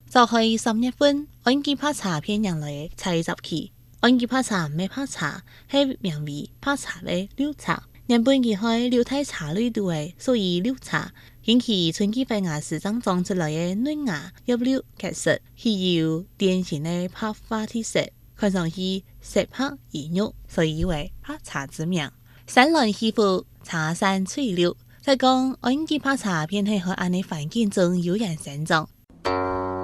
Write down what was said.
就係3月份，安吉拍茶片人來採集期。安吉拍茶唔係拍茶，係名為拍茶嘅綠茶。原本佢係柳帶茶類度嘅，所以綠茶引起春季發芽時長長出來嘅嫩芽葉綠褐色，係有典型嘅拍花體色，看上去色白易肉，所以為拍茶之名。山巒起伏，茶山翠綠。再講安吉拍茶片係喺安尼環境中悠然生長。